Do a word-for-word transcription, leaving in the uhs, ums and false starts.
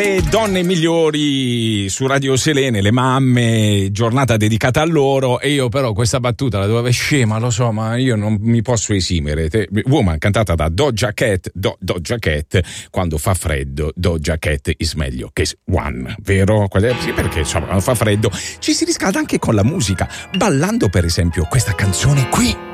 Le donne migliori su Radio Selene, le mamme, giornata dedicata a loro. E io però questa battuta la dovevo scema, lo so, ma io non mi posso esimere. Te, Woman, cantata da Doja Cat, Do, Doja Cat, quando fa freddo Doja Cat is meglio che One, vero? Sì, perché insomma quando fa freddo ci si riscalda anche con la musica, ballando per esempio questa canzone qui.